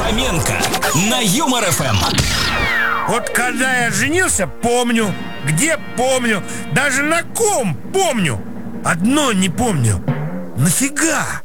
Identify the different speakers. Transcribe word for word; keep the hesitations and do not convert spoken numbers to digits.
Speaker 1: Фоменко на Юмор эф эм.
Speaker 2: Вот когда я женился, помню. Где помню. Даже на ком помню. Одно не помню. Нафига?